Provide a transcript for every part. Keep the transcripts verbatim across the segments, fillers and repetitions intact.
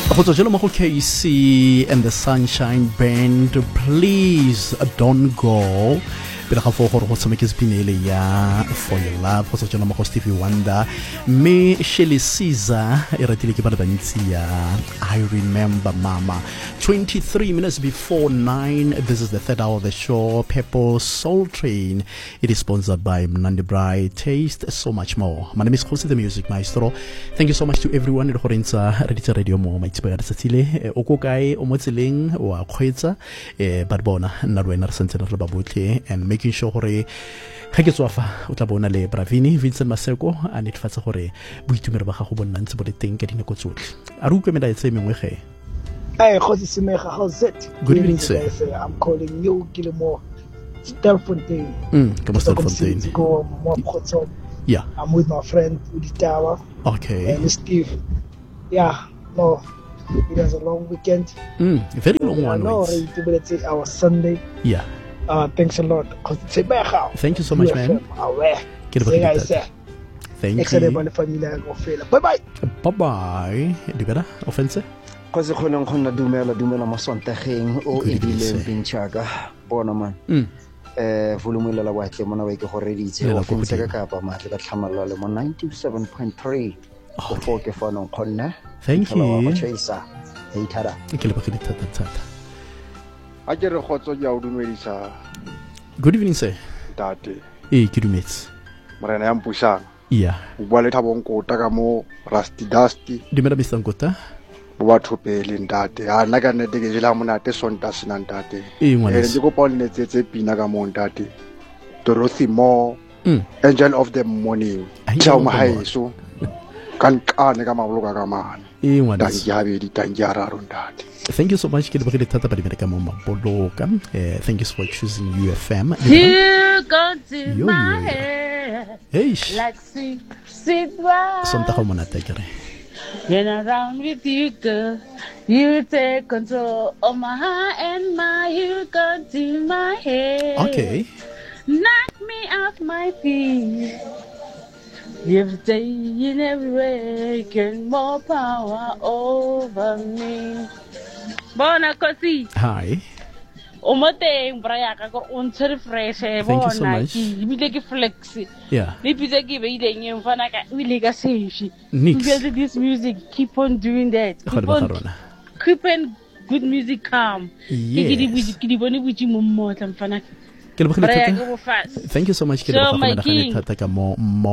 Go tswa jalo mo go K C and the Sunshine Band, please don't go. Pele ga fo gore go tshameke spinele ya For Your Love go tswa jalo mo go Stevie Wonder, me Shelly Caesar e ratile ke ba le bantsi ya I Remember Mama. twenty-three minutes before nine, this is the third hour of the show, Purple Soul Train. It is sponsored by Mnandi Bright Taste, so much more. My name is Khosi the Music Maestro. Thank you so much to everyone go rentsa Reditse Radio mo maitsebe ga tsatsile o go kae o mo tseleng wa kgwetsa eh ba bona nna le wena re sentse re ba botlhe, and making sure gore ga ke tswa fa o tla bona le Bravini Vincent Maseko a netefatsa gore boitumelo ba gago bo nna ntse bo le teng ka dinako tsotlhe. A re utlwe mela etse mengwe ge. Hey, Khosi Simega, how's it? Good evening, sir. I'm calling you, Gilmore. Stelfontein. Mm, come Stelfontein. Go more Khotso. Yeah. I'm with my friend Uditawa. Okay. And Steve. Yeah, no. It was a long weekend. Mm, a very long one. No, it's our Sunday. Yeah. Uh, thanks a lot. Thank you so much, man. Thank you. Bye bye. Bye bye. Libera, offense. Cause go nang gonna dumela dumela masontegeng o ebile bintšhaka bona man eh volumela la wa tle mona wa ke go reditse o go teka ka pa matle ka tlhamalalo le mo ninety-seven point three go fo ke fona khonna. Thank you. Chaisa hey thara ke le bakile thata thata a ke re khotso ya o dumedisa. Good evening, sir. Tate eh ke dumetse morena ya mpushang. Yeah, o bua le Thabo Nkota ka mo Rusty Dusty dumela Mister Nkota bo thopele ntate a nna ka nnete ke jela monate sonta sena ntate e e ngwana re go pa nnetse tse pina ka mo ntate Dorothy Moore, mm. Angel of the Morning ciao mahaiso kan kane ka maboloka ka mana e ngwana tangi ya be di tangi ya raro ntate. Thank you so much ke le bakile thata ba di ka mo maboloka. eh thank you for choosing U F M. You go to my head hey like sweet sweet wine. sonta go monate kere. When around with you, girl, you take control of my heart and mind. You go to my head. Okay. Knock me off my feet. You've taken every can more power over me. Bona Khosi. Hi. Omoteng braya ka go ontse fresh e bona ki bile ke flex. Yeah. Le pitse ke be ile ngeng fana ka ile ka seshi. Nix. Build this music, keep on doing that. Keep on keeping good music come. Yes. Ke di bone butsi mo mmotla mfana. Ke le bakile thank you so much ke le bakile thata ka mo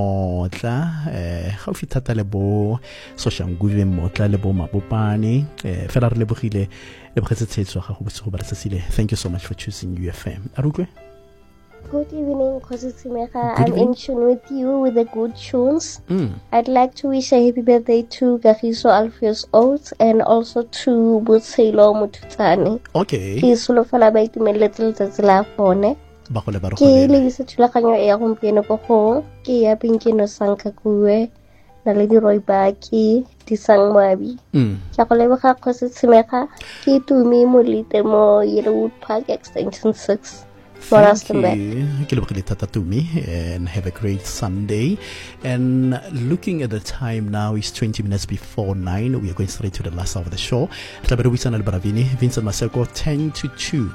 motla eh ga o fitata le bo social nguve motla le bo mabopane eh fela re le bogile le bogetse tsetso ga go botse go ba tsile. Thank you so much for choosing U F M. Arukwe. Good evening, Khosi Simega. I'm in tune with you with the good tunes. Mm. I'd like to wish a happy birthday to Gagiso Alpheus Oates and also to Butselo Mututani. Okay. Ke solofela ba itumeletse letsatsi la bone. Ba go le ba re ke le se thulaganyo e ya gompieno go go ke ya Pinkino Sankakue na le di Roy Baki di Sangwabi. Mm. Ke go leboga Khosi Simega. Ke tumi mo lite mo Yellowwood Park Extension six. Thank you. To me and have a great Sunday. And looking at the time now is twenty minutes before nine. We are going straight to the last hour of the show. Vincent Maseko, ten to two.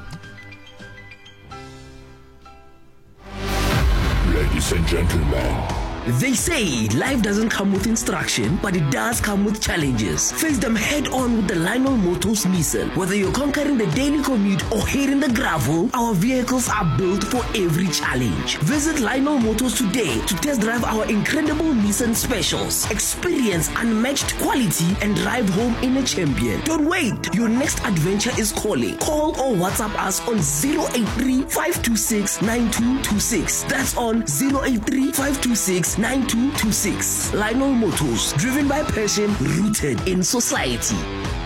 Ladies and gentlemen, they say life doesn't come with instruction, but it does come with challenges. Face them head on with the Lionel Motors Nissan. Whether you're conquering the daily commute or hitting the gravel, our vehicles are built for every challenge. Visit Lionel Motors today to test drive our incredible Nissan specials. Experience unmatched quality and drive home in a champion. Don't wait. Your next adventure is calling. Call or WhatsApp us on zero eight three, five two six, nine two two six. That's on zero eight three, five two six, nine two two six. Lionel Motors, driven by passion, rooted in society.